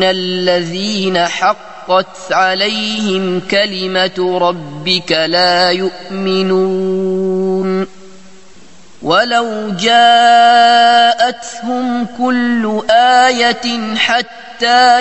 إن الذين حقت عليهم كلمة ربك لا يؤمنون ولو جاءتهم كل آية حتى